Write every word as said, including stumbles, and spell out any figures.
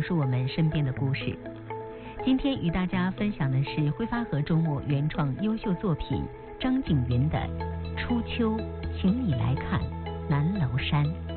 述我们身边的故事。今天与大家分享的是挥发河周末原创优秀作品张景云的《初秋，请你来看南楼山》。